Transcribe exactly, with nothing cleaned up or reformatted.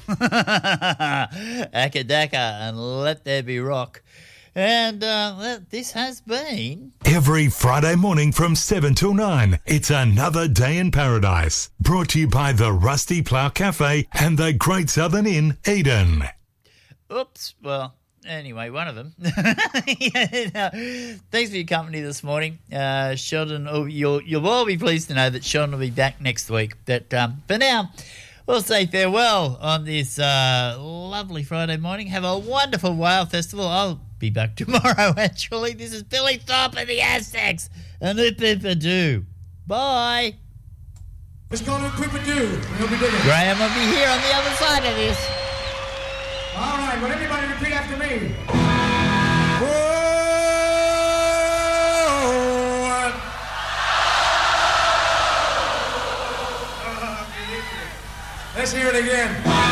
Akadaka and Let There Be Rock. And uh, this has been... Every Friday morning from seven till nine, it's another day in paradise. Brought to you by the Rusty Plough Cafe and the Great Southern Inn, Eden. Oops, well, anyway, one of them. yeah, no, thanks for your company this morning. Uh, Sheldon, oh, you'll, you'll all be pleased to know that Sheldon will be back next week. But um, for now, we'll say farewell on this uh, lovely Friday morning. Have a wonderful Whale Festival. I'll be back tomorrow, actually. This is Billy Thorpe and the Aztecs. And Oop-a-doo. Bye. It's called Oop-a-doo. Graham will be here on the other side of this. All right, well, everybody repeat after me. Whoa! Let's hear it again.